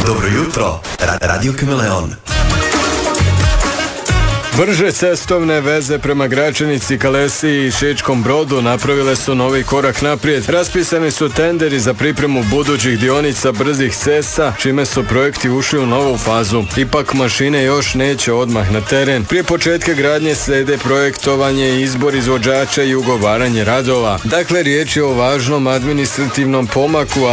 Dobro jutro, Radio Kameleon. Brže cestovne veze prema Gračanici, Kalesiji i Šičkom Brodu napravile su novi korak naprijed. Raspisani su tenderi za pripremu budućih dionica brzih cesta, čime su projekti ušli u novu fazu. Ipak mašine još neće odmah na teren. Prije početka gradnje slede projektovanje, izbor izvođača i ugovaranje radova. Dakle, riječ je o važnom administrativnom pomaku,